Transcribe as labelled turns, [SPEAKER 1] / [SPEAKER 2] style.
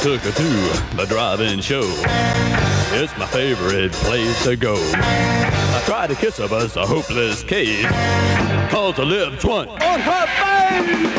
[SPEAKER 1] took her to the drive-in show. It's my favorite place to go. I tried to kiss her, but it's a hopeless case, 'cause her lips went on her face.